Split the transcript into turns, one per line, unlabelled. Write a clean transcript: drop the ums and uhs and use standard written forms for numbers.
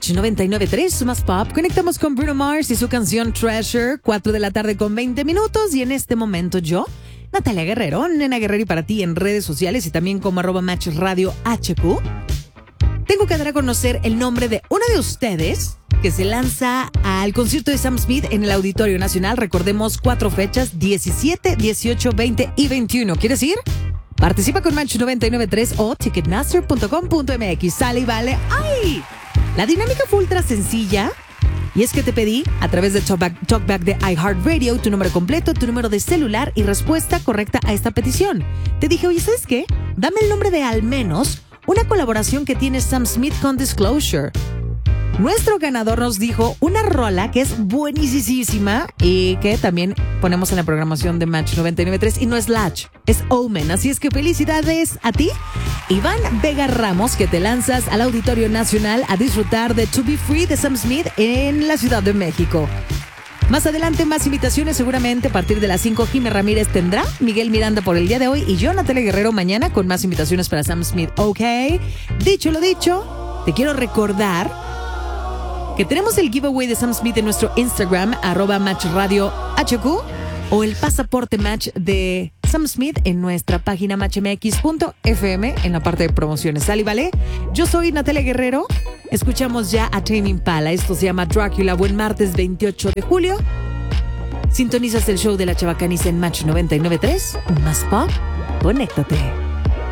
Match 99.3, más pop. Conectamos con Bruno Mars y su canción Treasure, 4 de la tarde con 20 minutos. Y en este momento yo, Natalia Guerrero, Nena Guerrero, y para ti en redes sociales y también como @MatchRadioHQ, tengo que dar a conocer el nombre de uno de ustedes que se lanza al concierto de Sam Smith en el Auditorio Nacional. Recordemos 4 fechas, 17, 18, 20 y 21. ¿Quieres ir? Participa con Match 99.3 o ticketmaster.com.mx. Sale y vale. ¡Ay! La dinámica fue ultra sencilla. Y es que te pedí, a través de Talkback de iHeartRadio, tu número completo, tu número de celular y respuesta correcta a esta petición. Te dije, oye, ¿sabes qué? Dame el nombre de al menos una colaboración que tiene Sam Smith con Disclosure. Nuestro ganador nos dijo una rola que es buenísima y que también ponemos en la programación de Match 99.3 y no es Latch, es Omen. Así es que felicidades a ti, Iván Vega Ramos, que te lanzas al Auditorio Nacional a disfrutar de To Be Free de Sam Smith en la Ciudad de México. Más adelante, más invitaciones, seguramente a partir de las 5. Jimé Ramírez tendrá, Miguel Miranda por el día de hoy y yo, Natalia Guerrero, mañana con más invitaciones para Sam Smith. Ok, dicho lo dicho, te quiero recordar que tenemos el giveaway de Sam Smith en nuestro Instagram, @MatchRadioHQ, o el pasaporte Match de Sam Smith en nuestra página matchmx.fm en la parte de promociones. ¿Sale y vale? Yo soy Natalia Guerrero. Escuchamos ya a Tame Impala. Esto se llama Dracula. Buen martes 28 de julio. Sintonizas el show de la Chabacaniza en Match 99.3. Más pop. Conéctate.